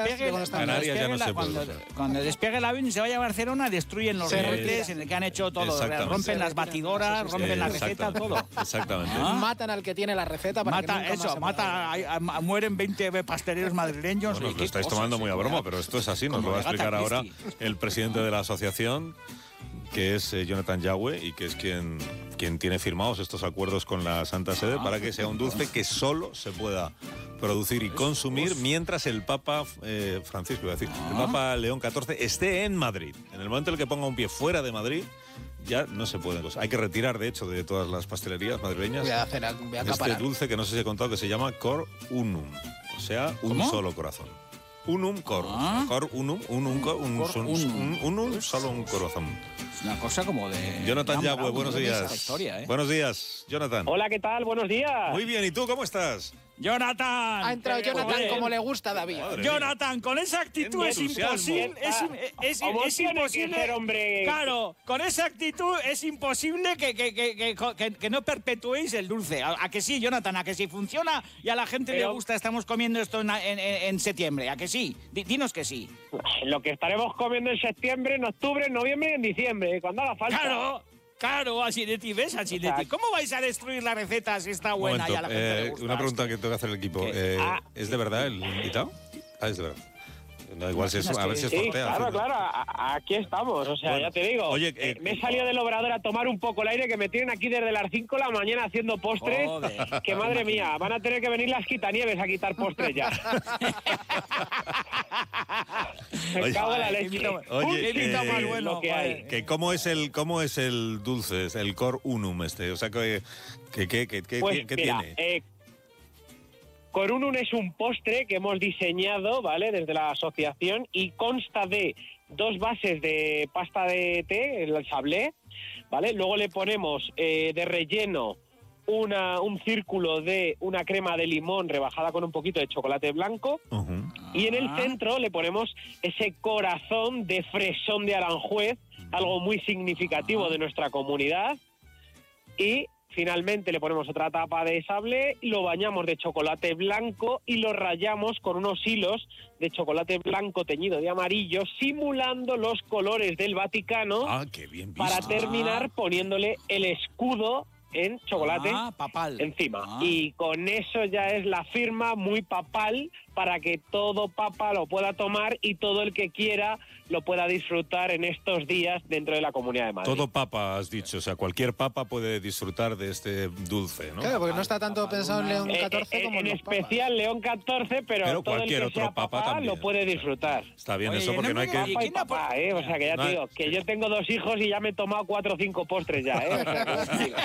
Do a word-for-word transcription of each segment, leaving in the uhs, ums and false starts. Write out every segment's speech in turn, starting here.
despegue, cuando, cuando, Canarias ya despegue no la, se puede cuando, usar. cuando despegue el avión y se vaya a Barcelona, destruyen los relojes en el que han hecho todo. Exactamente. Rompen las batidoras, rompen la receta, Exactamente. todo. Exactamente. ¿Ah? Matan al que tiene la receta para Mata que nunca eso, más se mata, mueva. a- a- a- mueren veinte pasteleros madrileños. Bueno, ¿Y lo qué estáis cosas, tomando eh? muy a broma, pero esto es así, nos Como lo va a de Agatha explicar ahora Christie. el presidente de la asociación, que es eh, Jonathan Yagüe, y que es quien, quien tiene firmados estos acuerdos con la Santa Sede Ah. para que sea un dulce que solo se pueda producir y consumir mientras el Papa eh, Francisco, iba a decir, el Ah. Papa León catorce esté en Madrid. En el momento en el que ponga un pie fuera de Madrid, ya no se pueden cosas. Hay que retirar, de hecho, de todas las pastelerías madrileñas Voy a hacer, voy a este acaparar. dulce que no sé si he contado, que se llama Cor Unum, o sea, un ¿Cómo? solo corazón. Unum cor, Ah. cor unum, unum cor, un, Cor un, unum. un- unum, solo un corazón. Es una cosa como de... Jonathan de Yagüe, Brown, buenos ¿no? Esa días. historia, ¿eh? Buenos días, Jonathan. Hola, ¿qué tal? Buenos días. Muy bien, ¿y tú cómo estás? ¡Jonathan! Ha entrado Eh, Jonathan joder. como le gusta a David. Madre Jonathan, con esa actitud Qué es entusiasmo. imposible, es, im- es, ¿Cómo es tiene que imposible, ser, hombre? claro, con esa actitud es imposible que, que, que, que, que- que no perpetuéis el dulce. ¿A, a que sí, Jonathan? ¿A que sí funciona y a la gente le Pero- gusta? Estamos comiendo esto en, en, en septiembre, ¿a que sí? Di- dinos que sí. Lo que estaremos comiendo en septiembre, en octubre, en noviembre y en diciembre, cuando haga falta. Claro, claro, así de ti, ¿ves? Así de ti. Exacto. ¿Cómo vais a destruir la receta si está Un buena momento, y a la gente eh, le gusta? una pregunta que tengo que hacer el equipo. ¿Qué? Eh, Ah. ¿Es de verdad el invitado? Ah, es de verdad. No, igual si es, a ver si es Sí, sortea. claro, en fin. claro, a- a- aquí estamos, o sea, Bueno, ya te digo. oye, eh, eh, me he salido del obrador a tomar un poco el aire, que me tienen aquí desde las cinco de la mañana haciendo postres, Joder. que madre mía, van a tener que venir las quitanieves a quitar postres ya. Me Oye, cago en la Ay, qué leche. invitado- Oye, qué invitado eh, más bueno, lo que joder. hay. Que ¿Cómo es el cómo es el dulce, es el Cor Unum este? O sea, que que que, que, que- Pues ¿qué mira, tiene? eh, Corunum es un postre que hemos diseñado, ¿vale? Desde la asociación y consta de dos bases de pasta de té, el sablé, ¿vale? Luego le ponemos eh, de relleno una, un círculo de una crema de limón rebajada con un poquito de chocolate blanco Ujú. y en el Ah. centro le ponemos ese corazón de fresón de Aranjuez, algo muy significativo Ah. de nuestra comunidad. Y finalmente le ponemos otra tapa de sable, lo bañamos de chocolate blanco y lo rayamos con unos hilos de chocolate blanco teñido de amarillo, simulando los colores del Vaticano, Ah, qué bien visto. para terminar poniéndole el escudo en chocolate Ah, papal. encima. Ah. Y con eso ya es la firma muy papal para que todo papa lo pueda tomar y todo el que quiera lo pueda disfrutar en estos días dentro de la Comunidad de Madrid. Todo papa, has dicho. O sea, cualquier papa puede disfrutar de este dulce, ¿no? Claro, porque no está tanto pensado en León Eh, catorce eh, como en en los papas. especial León catorce, pero, Pero todo el cualquier que otro sea papa papá también. lo puede disfrutar. Está bien Oye, eso porque no no hay me que... digas- Papá y quién ha papá, pu- ¿eh? O sea, que ya No te hay- digo, que yo tengo dos hijos y ya me he tomado cuatro o cinco postres ya, ¿eh? O sea, que os digo.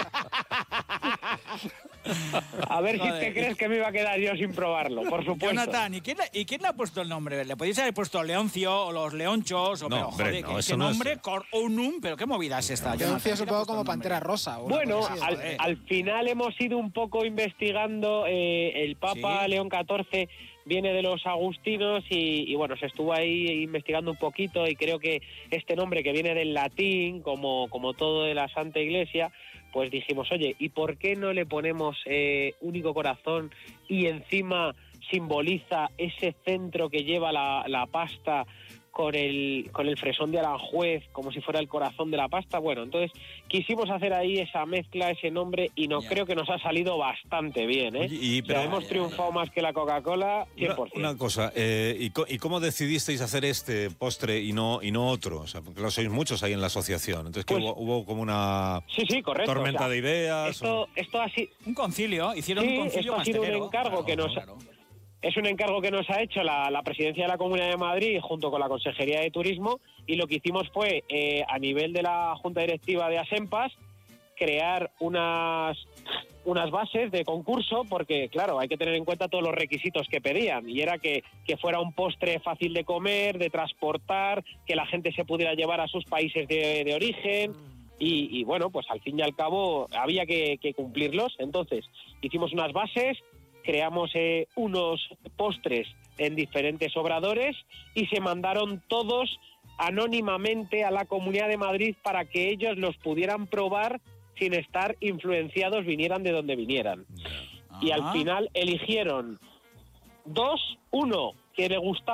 A ver si Joder. te crees que me iba a quedar yo sin probarlo, por supuesto. Jonathan, ¿y quién, le- ¿y quién le ha puesto el nombre? Le podéis haber puesto Leoncio o los Leonchos o No, pero, hombre, joder, no, ¿qué- eso ¿qué no es- nombre? Corunum, pero qué movida es esta, Leoncio Jonathan? ¿Quién le ha supongo puesto como el nombre? Pantera Rosa. o una Bueno, cosa así, al, joder. al final hemos ido un poco investigando. eh, el Papa Sí. León catorce viene de los agustinos y, y, bueno, se estuvo ahí investigando un poquito y creo que este nombre que viene del latín, como, como todo de la Santa Iglesia, pues dijimos, oye, ¿y por qué no le ponemos eh, único corazón y encima simboliza ese centro que lleva la, la pasta con el, con el fresón de Aranjuez, como si fuera el corazón de la pasta? Bueno, entonces quisimos hacer ahí esa mezcla, ese nombre, y no Ya. creo que nos ha salido bastante bien, ¿eh? Oye, y- O sea, pero- hemos ya, triunfado más que la Coca-Cola, cien Una, por ciento. una cosa, eh, ¿y, co- y cómo decidisteis hacer este postre y no y no otro? O sea, porque lo sois muchos ahí en la asociación. Entonces, que Pues- hubo, hubo como una Sí, sí, correcto. tormenta o sea, de ideas. Esto, o- esto ha sido... Un concilio, hicieron Sí, un concilio esto ha sido un pastelero. encargo que nos- Es un encargo que nos ha hecho la, la Presidencia de la Comunidad de Madrid junto con la Consejería de Turismo, y lo que hicimos fue, eh, a nivel de la Junta Directiva de Asempas, crear unas, unas bases de concurso, porque claro, hay que tener en cuenta todos los requisitos que pedían, y era que, que fuera un postre fácil de comer, de transportar, que la gente se pudiera llevar a sus países de, de origen. Y, y bueno, pues al fin y al cabo había que, que cumplirlos. Entonces hicimos unas bases, creamos eh, unos postres en diferentes obradores y se mandaron todos anónimamente a la Comunidad de Madrid para que ellos los pudieran probar sin estar influenciados, vinieran de donde vinieran. Y al Ah. final eligieron dos, uno que le gustaba